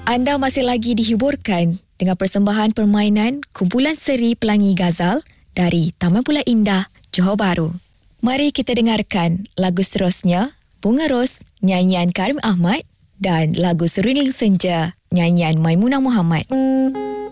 Anda masih lagi dihiburkan dengan persembahan permainan kumpulan seri Pelangi Ghazal dari Taman Pulau Indah, Johor Bahru. Mari kita dengarkan lagu seterusnya, Bunga Ros, nyanyian Karim Ahmad dan lagu Serunding Senja, nyanyian Maimunah Muhammad.